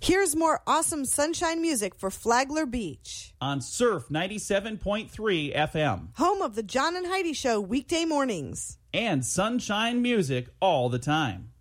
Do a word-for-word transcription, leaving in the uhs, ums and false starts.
Here's more awesome sunshine music for Flagler Beach. On Surf ninety-seven point three F M. Home of the John and Heidi Show weekday mornings. And sunshine music all the time.